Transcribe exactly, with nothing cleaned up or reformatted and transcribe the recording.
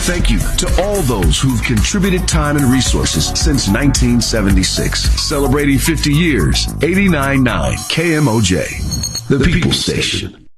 thank you to all those who've contributed time and resources since nineteen seventy-six. Celebrating fifty years, eighty-nine point nine K M O J, the People Station.